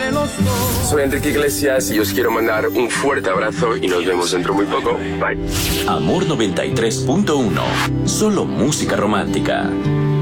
entre los dos. Soy Enrique Iglesias y os quiero mandar un fuerte abrazo y nos vemos dentro muy poco. Bye. Amor 93.1. Solo música romántica.